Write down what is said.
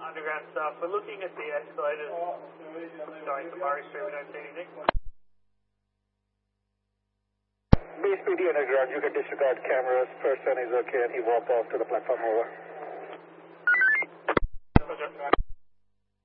underground stuff. We're looking at the escalators going to Murray Street. We don't see anything. BSPD underground, you can disregard cameras. Person is okay and he walked off to the platform over. Roger.